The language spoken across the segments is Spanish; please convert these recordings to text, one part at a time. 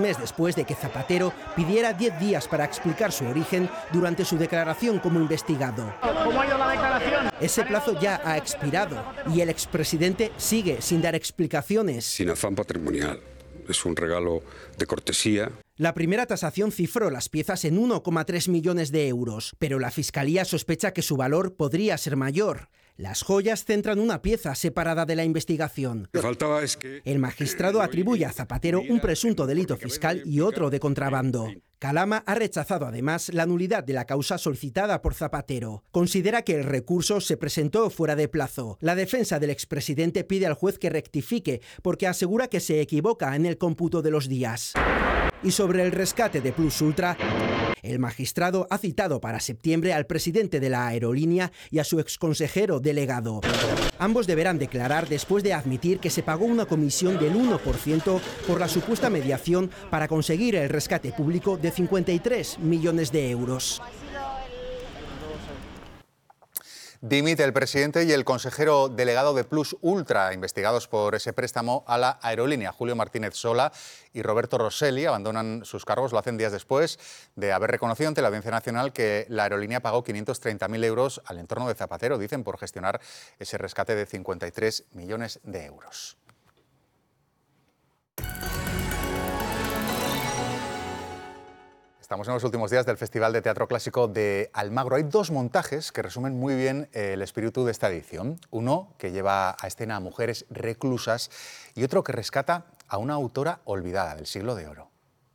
mes después de que Zapatero pidiera 10 días para explicar su origen durante su declaración como investigado. ¿Cómo ha ido la declaración? Ese plazo ya ha expirado y el expresidente sigue sin dar explicaciones. Sin afán patrimonial. Es un regalo de cortesía. La primera tasación cifró las piezas en 1,3 millones de euros, pero la Fiscalía sospecha que su valor podría ser mayor. Las joyas centran una pieza separada de la investigación. Lo que faltaba es que El magistrado atribuye a Zapatero un presunto delito fiscal y otro de contrabando. Calama ha rechazado además la nulidad de la causa solicitada por Zapatero. Considera que el recurso se presentó fuera de plazo. La defensa del expresidente pide al juez que rectifique porque asegura que se equivoca en el cómputo de los días. Y sobre el rescate de Plus Ultra, el magistrado ha citado para septiembre al presidente de la aerolínea y a su exconsejero delegado. Ambos deberán declarar después de admitir que se pagó una comisión del 1% por la supuesta mediación para conseguir el rescate público de 53 millones de euros. Dimite el presidente y el consejero delegado de Plus Ultra, investigados por ese préstamo a la aerolínea. Julio Martínez Sola y Roberto Rosselli abandonan sus cargos, lo hacen días después de haber reconocido ante la Audiencia Nacional que la aerolínea pagó 530.000 euros al entorno de Zapatero, dicen, por gestionar ese rescate de 53 millones de euros. Estamos en los últimos días del Festival de Teatro Clásico de Almagro. Hay dos montajes que resumen muy bien el espíritu de esta edición. Uno que lleva a escena a mujeres reclusas y otro que rescata a una autora olvidada del Siglo de Oro.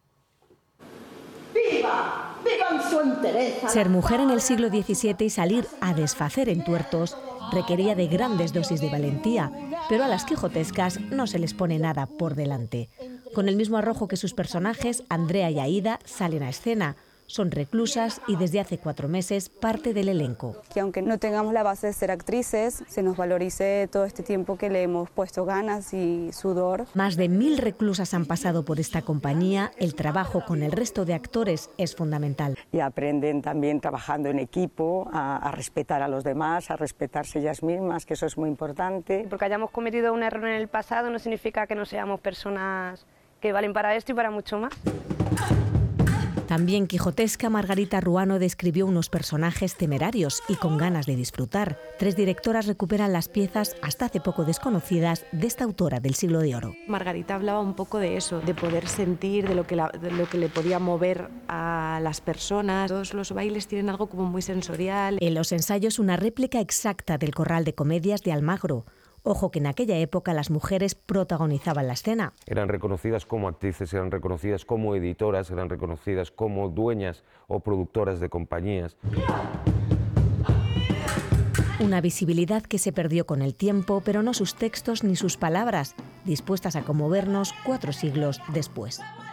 ¡Viva! ¡Viva en su entereza! Ser mujer en el siglo XVII y salir a desfacer entuertos requería de grandes dosis de valentía, pero a las quijotescas no se les pone nada por delante. Con el mismo arrojo que sus personajes, Andrea y Aída salen a escena. Son reclusas y desde hace 4 meses parte del elenco. Que aunque no tengamos la base de ser actrices, se nos valorice todo este tiempo que le hemos puesto ganas y sudor. Más de 1000 reclusas han pasado por esta compañía. El trabajo con el resto de actores es fundamental. Y aprenden también trabajando en equipo a respetar a los demás, a respetarse ellas mismas, que eso es muy importante. Porque hayamos cometido un error en el pasado no significa que no seamos personas que valen para esto y para mucho más. También quijotesca, Margarita Ruano describió unos personajes temerarios y con ganas de disfrutar. 3 directoras recuperan las piezas hasta hace poco desconocidas de esta autora del Siglo de Oro. Margarita hablaba un poco de eso, de poder sentir, de lo que le podía mover a las personas. Todos los bailes tienen algo como muy sensorial. En los ensayos, una réplica exacta del Corral de Comedias de Almagro. Ojo que en aquella época las mujeres protagonizaban la escena. Eran reconocidas como actrices, eran reconocidas como editoras, eran reconocidas como dueñas o productoras de compañías. Una visibilidad que se perdió con el tiempo, pero no sus textos ni sus palabras, dispuestas a conmovernos 4 siglos después.